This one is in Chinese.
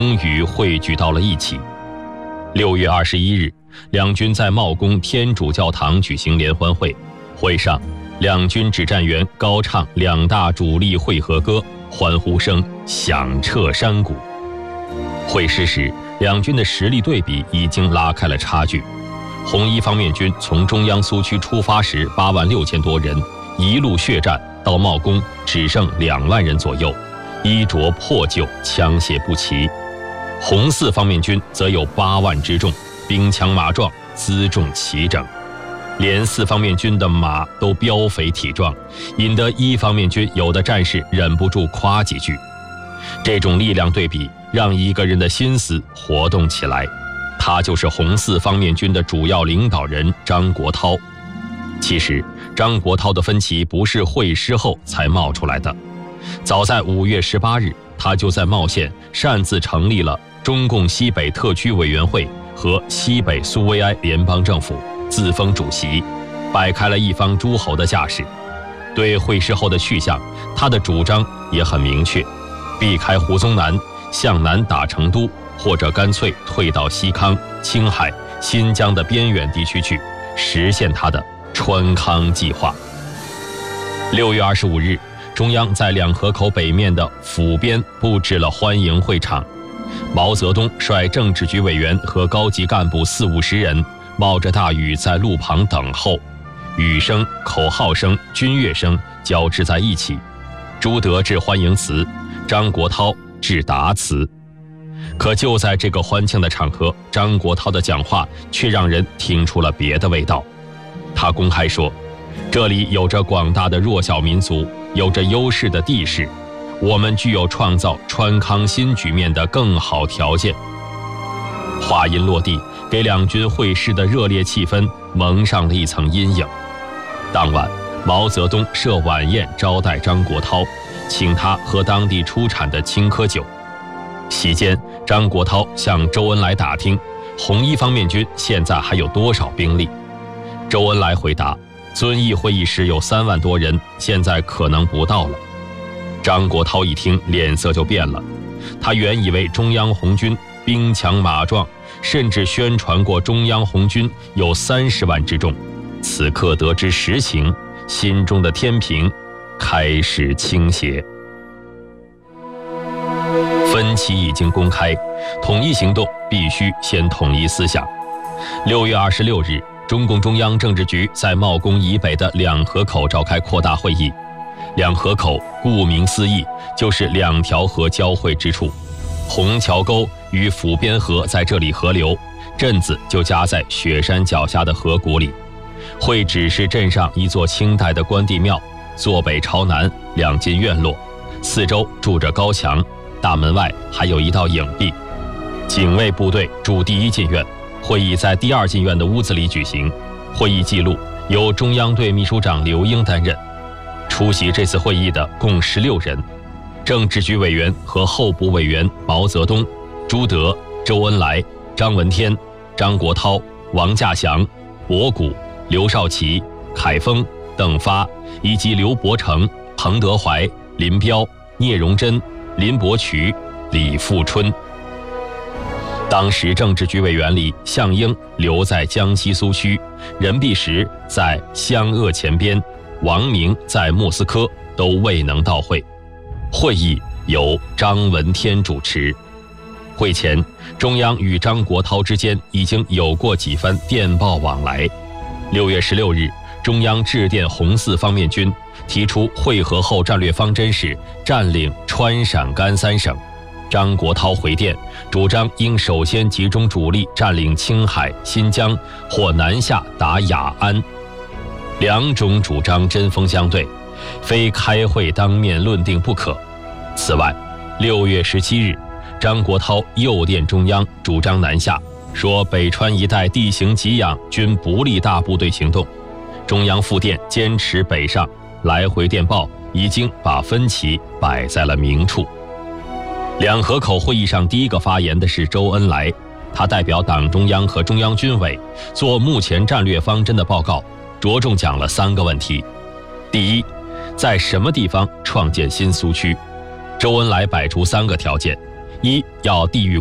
终于汇聚到了一起。6月21日，两军在茂功天主教堂举行联欢会，会上两军指战员高唱两大主力会合歌，欢呼声响彻山谷。会师时，两军的实力对比已经拉开了差距。红一方面军从中央苏区出发时8万6千多人，一路血战到茂功只剩2万人左右，衣着破旧，枪械不齐。红四方面军则有8万之众，兵强马壮，辎重齐整，连四方面军的马都膘肥体壮，引得一方面军有的战士忍不住夸几句。这种力量对比让一个人的心思活动起来，他就是红四方面军的主要领导人张国焘。其实张国焘的分歧不是会师后才冒出来的，早在5月18日，他就在茂县擅自成立了中共西北特区委员会和西北苏维埃联邦政府，自封主席，摆开了一方诸侯的架势。对会师后的去向，他的主张也很明确，避开胡宗南，向南打成都，或者干脆退到西康、青海、新疆的边远地区去，实现他的川康计划。6月25日，中央在两河口北面的府边布置了欢迎会场，毛泽东率政治局委员和高级干部40-50人，冒着大雨在路旁等候，雨声、口号声、军乐声交织在一起。朱德致欢迎词，张国焘致答词。可就在这个欢庆的场合，张国焘的讲话却让人听出了别的味道。他公开说，这里有着广大的弱小民族，有着优势的地势，我们具有创造川康新局面的更好条件。话音落地，给两军会师的热烈气氛蒙上了一层阴影。当晚，毛泽东设晚宴招待张国焘，请他喝当地出产的青稞酒。席间，张国焘向周恩来打听红一方面军现在还有多少兵力。周恩来回答，遵义会议时有3万多人，现在可能不到了。张国焘一听，脸色就变了。他原以为中央红军兵强马壮，甚至宣传过中央红军有30万之众，此刻得知实情，心中的天平开始倾斜。分歧已经公开，统一行动必须先统一思想。6月26日，中共中央政治局在茂功以北的两河口召开扩大会议。两河口顾名思义，就是2条河交汇之处。虹桥沟与府边河在这里合流，镇子就夹在雪山脚下的河谷里。会址是镇上一座清代的关帝庙，坐北朝南，2进院落，四周筑着高墙，大门外还有一道影壁。警卫部队驻第1进院，会议在第2进院的屋子里举行。会议记录由中央队秘书长刘英担任。出席这次会议的共16人，政治局委员和候补委员毛泽东、朱德、周恩来、张闻天、张国焘、王稼祥、博古、刘少奇、凯丰、邓发，以及刘伯承、彭德怀、林彪、聂荣臻、林伯渠、李富春。当时政治局委员里，项英留在江西苏区，任弼时在湘鄂前边，王明在莫斯科，都未能到会。会议由张闻天主持。会前，中央与张国焘之间已经有过几番电报往来。6月16日，中央致电红四方面军，提出会合后战略方针是占领川陕甘3省。张国焘回电，主张应首先集中主力占领青海、新疆，或南下打雅安。2种主张针锋相对，非开会当面论定不可。此外，6月17日，张国焘又电中央，主张南下，说北川一带地形给养，均不利大部队行动。中央复电坚持北上，来回电报已经把分歧摆在了明处。两河口会议上第一个发言的是周恩来，他代表党中央和中央军委做目前战略方针的报告，着重讲了3个问题。第一，在什么地方创建新苏区？周恩来摆出3个条件： 一要地域